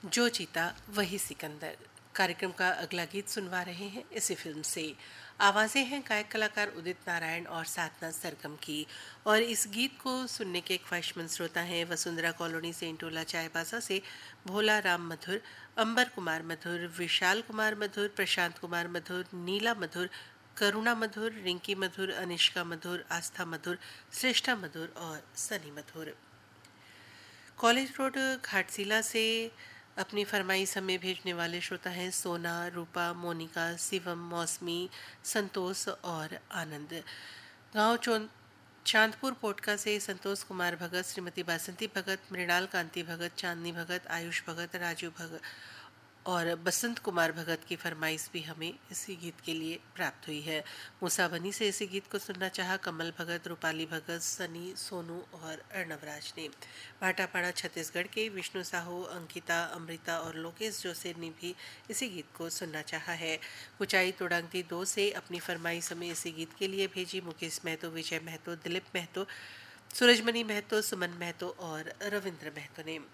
जो जीता वही सिकंदर कार्यक्रम का अगला गीत सुनवा रहे हैं इसी फिल्म से। आवाजें हैं गायक कलाकार उदित नारायण और साधना सरगम की। और इस गीत को सुनने के ख्वाहिशमंद श्रोता हैं वसुंधरा कॉलोनी सेंटोला चायबासा से भोला राम मधुर, अंबर कुमार मधुर, विशाल कुमार मधुर, प्रशांत कुमार मधुर, नीला मधुर, करुणा मधुर, रिंकी मधुर, अनिष्का मधुर, आस्था मधुर, श्रेष्ठा मधुर और सनी मधुर। कॉलेज रोड घाटशिला से अपनी फरमाइश हमें भेजने वाले श्रोता हैं सोना, रूपा, मोनिका, शिवम, मौसमी, संतोष और आनंद। गांव चांदपुर पोटका से संतोष कुमार भगत, श्रीमती बासंती भगत, मृणाल कांति भगत, चांदनी भगत, आयुष भगत, राजू भगत और बसंत कुमार भगत की फरमाइश भी हमें इसी गीत के लिए प्राप्त हुई है। मूसाबनी से इसी गीत को सुनना चाहा कमल भगत, रूपाली भगत, सनी, सोनू और अर्णवराज ने। भाटापाड़ा छत्तीसगढ़ के विष्णु साहू, अंकिता, अमृता और लोकेश जोसेफ ने भी इसी गीत को सुनना चाहा है। कुचाई तोडांगती 2 से अपनी फरमाइश हमें इसी गीत के लिए भेजी मुकेश महतो, विजय महतो, दिलीप महतो, सूरजमणि महतो, सुमन महतो और रविंद्र महतो ने।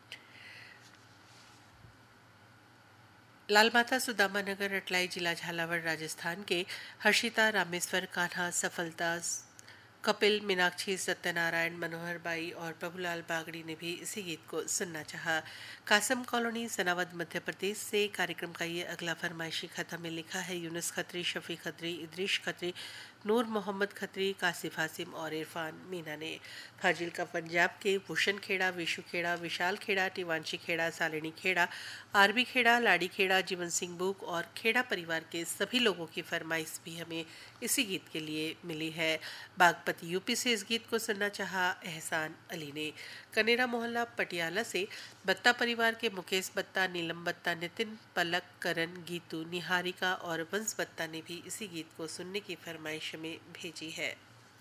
लाल माता सुदामा नगर, रटलाई जिला, झालावाड़, राजस्थान के हर्षिता, रामेश्वर, कान्हा, सफलता, कपिल, मीनाक्षी, सत्यनारायण, मनोहर बाई और प्रभुलाल बागड़ी ने भी इसी गीत को सुनना चाहा। कासम कॉलोनी, सनावद, मध्य प्रदेश से कार्यक्रम का ये अगला फरमाइशी खत हमें लिखा है यूनुस खत्री, शफी खत्री, इद्रीश खत्री, नूर मोहम्मद खत्री, कासिफ हासिम और इरफान मीना ने। फाजिल्का पंजाब के भूषण खेड़ा, विशु खेड़ा, विशाल खेड़ा, टिवांशी खेड़ा, सालिनी खेड़ा, आरबी खेड़ा, लाड़ी खेड़ा, जीवन सिंह बुक और खेड़ा परिवार के सभी लोगों की फरमाइश भी हमें इसी गीत के लिए मिली है। बागपत यूपी से इस गीत को सुनना चाहा एहसान अली ने। कनेरा मोहल्ला पटियाला से बत्ता परिवार के मुकेश बत्ता, नीलम बत्ता, नितिन, पलक, करण, गीतू, निहारिका और वंश बत्ता ने भी इसी गीत को सुनने की फरमाइश में भेजी है।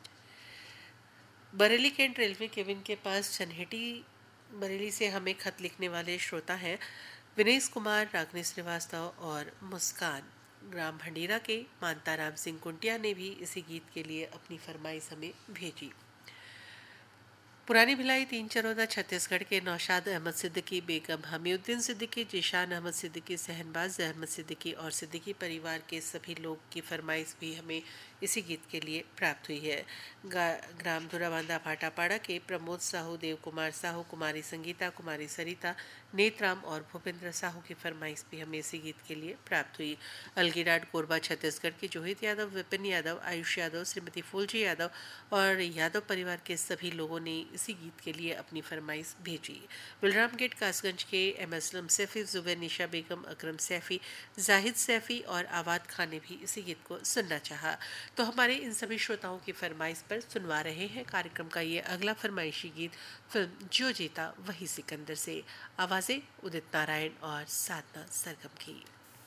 बरेली कैंट रेलवे केबिन के पास चनहेटी बरेली से हमें खत लिखने वाले श्रोता हैं विनेश कुमार, रागनी श्रीवास्तव और मुस्कान। ग्राम भंडीरा के मानताराम सिंह कुंटिया ने भी इसी गीत के लिए अपनी फरमाइश हमें भेजी। पुरानी भिलाई 3 चरौदा छत्तीसगढ़ के नौशाद अहमद सिद्दीकी, बेगम हमीउद्दीन सिद्दीकी, जिशान अहमद सिद्दीकी, सहनबाज अहमद सिद्दीकी और सिद्दीकी परिवार के सभी लोग की फरमाइश भी हमें इसी गीत के लिए प्राप्त हुई है। ग्राम धुराबांधा भाटापाड़ा के प्रमोद साहू, देव कुमार साहू, कुमारी संगीता, कुमारी सरिता, नेतराम और भूपेंद्र साहू की फरमाइश भी हमें इसी गीत के लिए प्राप्त हुई। अलगीराट कोरबा छत्तीसगढ़ के जोहित यादव, विपिन यादव, आयुष यादव, श्रीमती फूलजी यादव और यादव परिवार के सभी लोगों ने इसी गीत के लिए अपनी फरमाइश भेजी। बलराम गेट कासगंज के एम असलम सैफी, जुबैर निशा बेगम, अकरम सैफी, जाहिद सैफी और आवाद खान ने भी इसी गीत को सुनना चाहा। तो हमारे इन सभी श्रोताओं की फरमाइश पर सुनवा रहे हैं कार्यक्रम का ये अगला फरमाइशी गीत फिल्म जो जीता वही सिकंदर से। आवाजें उदित नारायण और साधना सरगम की।